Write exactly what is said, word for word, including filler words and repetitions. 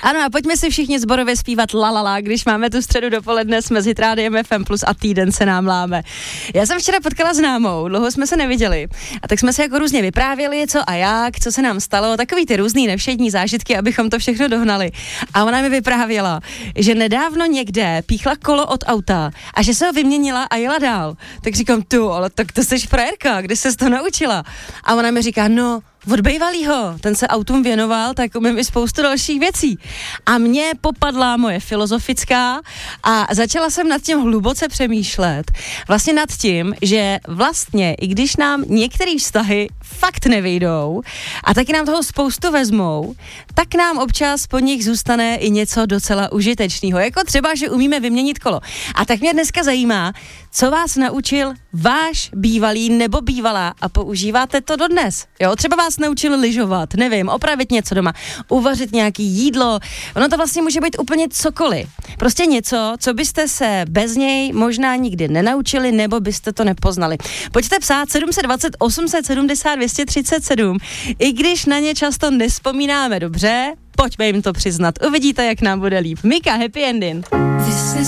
Ano, a pojďme si všichni sborově zpívat la la la, když máme tu středu dopoledne, jsme s Hit Rádiem F M plus a týden se nám láme. Já jsem včera potkala známou, dlouho jsme se neviděli, a tak jsme se jako různě vyprávěli, co a jak, co se nám stalo, takový ty různý nevšední zážitky, abychom to všechno dohnali. A ona mi vyprávěla, že nedávno někde píchla kolo od auta a že se ho vyměnila a jela dál. Tak říkám, tu, ale tak to jsi frajerka, kde ses to naučila? A ona mi říká, no, od bejvalýho, ten se autům věnoval, tak umím i spoustu dalších věcí. A mě popadla moje filozofická a začala jsem nad tím hluboce přemýšlet. Vlastně nad tím, že vlastně, i když nám některé vztahy fakt nevyjdou a taky nám toho spoustu vezmou, tak nám občas po nich zůstane i něco docela užitečného. Jako třeba, že umíme vyměnit kolo. A tak mě dneska zajímá, co vás naučil váš bývalý nebo bývalá a používáte to dodnes. Jo, třeba vás naučil lyžovat, nevím, opravit něco doma, uvařit nějaký jídlo. Ono to vlastně může být úplně cokoliv. Prostě něco, co byste se bez něj možná nikdy nenaučili nebo byste to nepoznali. Pojďte psát sedm set dvacet, osm set sedmdesát, dvě stě třicet sedm. I když na ně často nespomínáme dobře, pojďme jim to přiznat. Uvidíte, jak nám bude líp. Mika, happy ending.